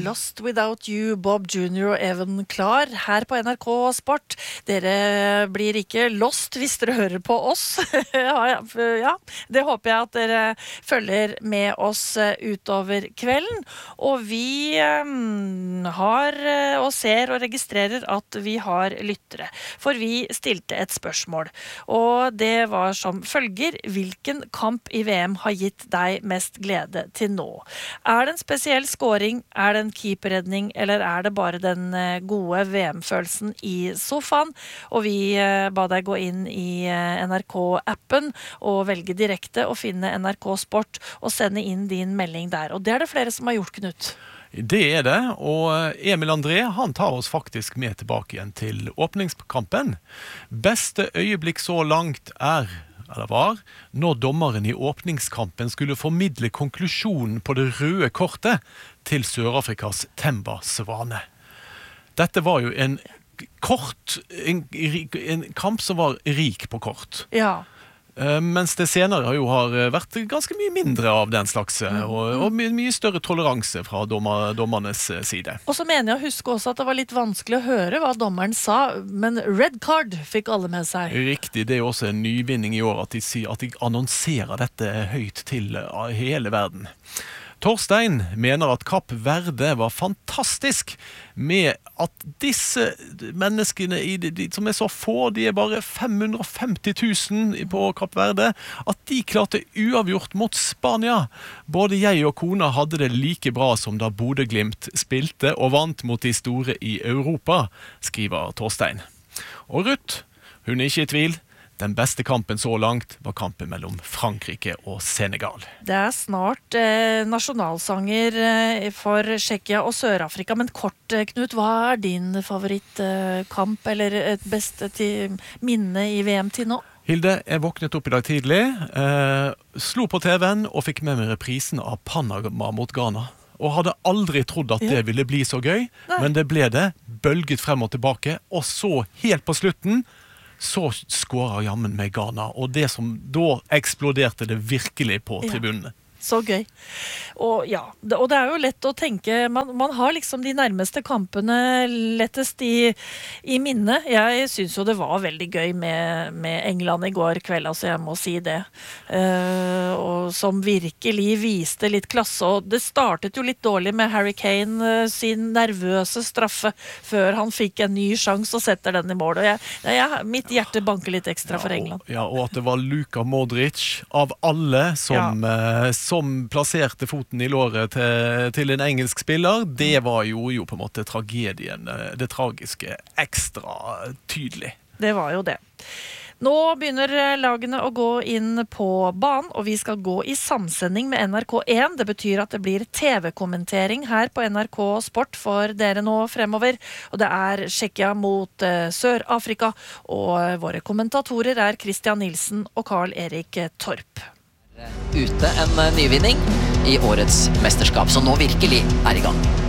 Lost Without You, Bob Jr. og Even Klar her på NRK Sport. Dere blir ikke lost hvis dere hører på oss. Ja, det håper jeg at dere følger med oss utover kvelden. Og vi har og ser og registrerer at vi har lyttere. For vi stilte et spørsmål, og det var som følger: hvilken kamp i VM har gitt deg mest glede til nå? Er det en spesiell scoring, er det en keeperredning, eller er det bare den gode VM-følelsen i sofaen? Og vi ba deg gå inn i NRK-appen og velge direkte og finne NRK Sport og sende inn din melding der. Og det er det flere som har gjort, Knut. Det er det, og Emil André, han tar oss faktisk med tilbake igjen til åpningskampen. Beste øyeblikk så langt var når dommeren i åpningskampen skulle formidle konklusjonen på det røde kortet til Sør-Afrikas Themba Swane. Dette var jo en kamp som var rik på kort. Ja. Mens det senere har vært ganske mye mindre av den slags, og mye større toleranse fra dommernes side. Og så mener jeg å huske også at det var litt vanskelig å høre hva dommeren sa, men red card fikk alle med seg. Riktig, det er også en nyvinning i år at de annonserer dette høyt til hele verden. Torstein mener at Kapp Verde var fantastisk med at disse menneskene som er så få, de er bare 550 000 på Kapp Verde, at de klarte uavgjort mot Spania. Både jeg og kona hadde det like bra som da Bodø Glimt spilte og vant mot de store i Europa, skriver Torstein. Og Ruth, hun er ikke i tvil. Den beste kampen så langt var kampen mellom Frankrike og Senegal. Det er snart nasjonalsanger for Tsjekkia og Sør-Afrika, men kort, Knut, hva er din favorittkamp eller beste minne i VM til nå? Hilde, jeg våknet opp i dag tidlig, slo på TV-en og fikk med meg reprisen av Panama mot Ghana. Og hadde aldri trodd at det ville bli så gøy, men det ble det, bølget frem og tilbake, og så helt på slutten, så skårer jammen med Ghana, og det som da eksploderte det virkelig på tribunene. Så gøy. Og ja, og det er jo lett å tenke, man har liksom de nærmeste kampene lettest i minne. Jeg synes jo det var veldig gøy med England i går kveld, altså jeg må si det. Og som virkelig viste litt klasse, og det startet jo litt dårlig med Harry Kane sin nervøse straffe, før han fikk en ny sjans og setter den i mål. Og mitt hjerte banker litt ekstra for England. Ja, og at det var Luka Modric av alle som plasserte foten i låret til en engelsk spiller, det var jo på en måte tragedien, det tragiske, ekstra tydelig. Det var jo det. Nå begynner lagene å gå inn på banen, og vi skal gå i samsending med NRK1. Det betyr at det blir TV-kommentering her på NRK Sport for dere nå fremover. Og det er Tsjekkia mot Sør-Afrika, og våre kommentatorer er Christian Nilsen og Karl Erik Torp. Ute en nyvinning i årets mesterskap, som nå virkelig er i gang.